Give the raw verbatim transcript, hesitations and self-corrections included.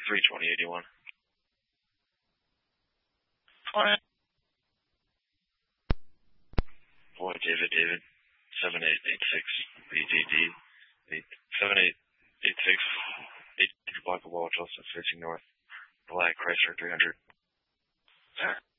three twenty eighty-one. Boy, David, David, seven eight eight six B D D, seven eight eight six, eight Block of Wall, Joseph, facing north, Black Chrysler three hundred.